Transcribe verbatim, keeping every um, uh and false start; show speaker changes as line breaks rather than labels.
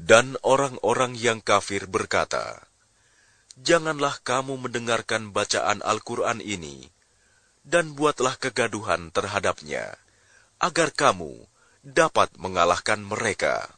Dan orang-orang yang kafir berkata, "Janganlah kamu mendengarkan bacaan Al-Quran ini, dan buatlah kegaduhan terhadapnya, agar kamu dapat mengalahkan mereka."